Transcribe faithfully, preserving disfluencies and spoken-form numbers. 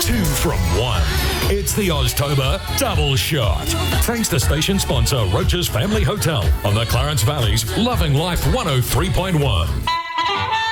two from one. It's the Oztober Double Shot. Thanks to station sponsor Roach's Family Hotel on the Clarence Valley's Loving Life one oh three point one.